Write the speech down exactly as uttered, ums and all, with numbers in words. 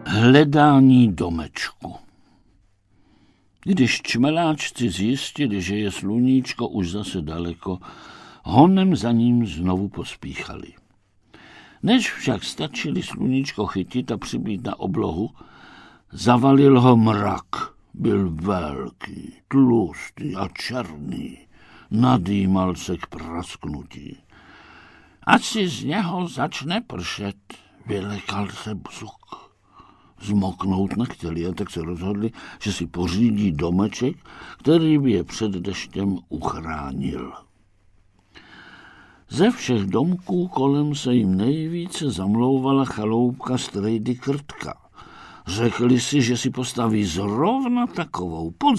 Hledání domečku. Když čmeláčci zjistili, že je sluníčko už zase daleko, honem za ním znovu pospíchali. Než však stačili sluníčko chytit a přibít na oblohu, zavalil ho mrak. Byl velký, tlustý a černý. Nadýmal se k prasknutí. Ať si z něho začne pršet, vylekal se bzuk. Zmoknout nechtěli, a tak se rozhodli, že si pořídí domeček, který by je před deštěm uchránil. Ze všech domků kolem se jim nejvíce zamlouvala chaloupka strejdy Krtka. Řekli si, že si postaví zrovna takovou.